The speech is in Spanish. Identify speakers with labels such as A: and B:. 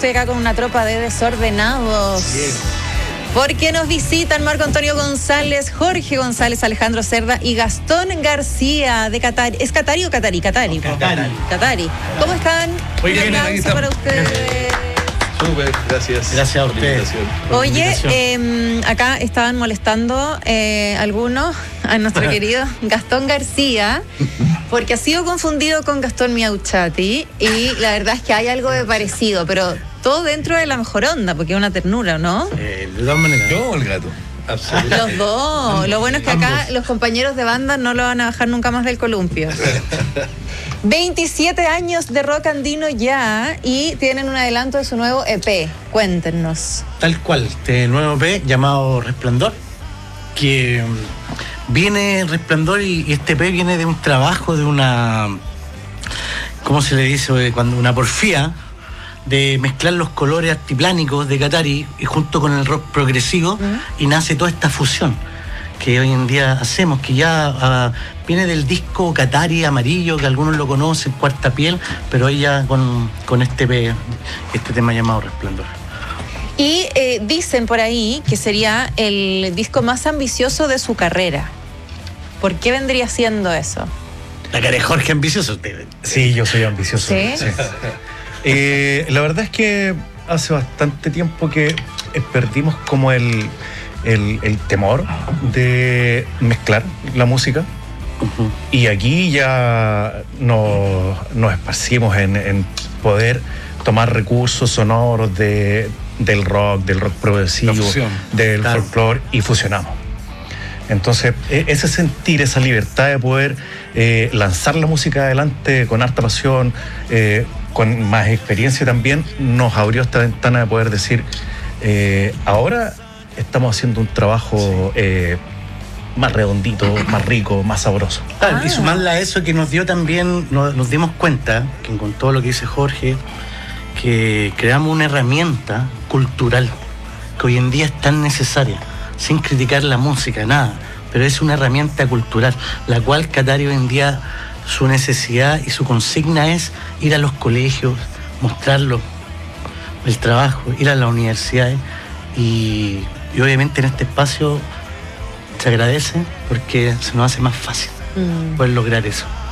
A: estoy acá con una tropa de desordenados.
B: Bien.
A: Porque nos visitan Marco Antonio González, Jorge González, Alejandro Cerda y Gastón García de Catari. ¿Es Catari o Catari? Catari. Catari. ¿Cómo están?
B: Muy
A: Un
B: bien,
A: aplauso
B: aquí estamos.
A: para ustedes.
B: Súper, gracias.
C: Gracias a ustedes.
A: Oye, acá estaban molestando algunos a nuestro querido Gastón García, porque ha sido confundido con Gastón Miauchati, y la verdad es que hay algo de parecido, pero todo dentro de la mejor onda, porque es una ternura, ¿no?
C: De todas maneras.
B: Yo o el gato. Absolutamente.
A: Los dos. Lo bueno es que acá los compañeros de banda no lo van a bajar nunca más del columpio. 27 años de rock andino ya, y tienen un adelanto de su nuevo EP. Cuéntenos.
C: Tal cual, este nuevo EP llamado Resplandor, que viene Resplandor y este EP viene de un trabajo, de una, ¿cómo se le dice? Cuando una porfía de mezclar los colores altiplánicos de Catari y junto con el rock progresivo, y nace toda esta fusión que hoy en día hacemos, que ya viene del disco Catari amarillo, que algunos lo conocen, Cuarta Piel, pero hoy ya con este tema llamado Resplandor.
A: Y dicen por ahí que sería el disco más ambicioso de su carrera. ¿Por qué vendría siendo eso?
C: La cara de Jorge ambicioso usted.
D: Sí, yo soy ambicioso.
A: ¿Sí?
D: La verdad es que hace bastante tiempo que perdimos como el temor de mezclar la música. Y aquí ya nos esparcimos en poder tomar recursos sonoros del rock progresivo, del folclore, y fusionamos. Entonces, ese sentir, esa libertad de poder lanzar la música adelante con harta pasión, con más experiencia también, nos abrió esta ventana de poder decir, ahora estamos haciendo un trabajo más redondito, más rico, más sabroso.
C: Y sumarle a eso que nos dio también, nos dimos cuenta, que con todo lo que dice Jorge, que creamos una herramienta cultural que hoy en día es tan necesaria, sin criticar la música, nada, pero es una herramienta cultural, la cual Catari hoy en día, su necesidad y su consigna es ir a los colegios, mostrarlo, el trabajo, ir a las universidades, y obviamente en este espacio se agradece porque se nos hace más fácil poder lograr eso.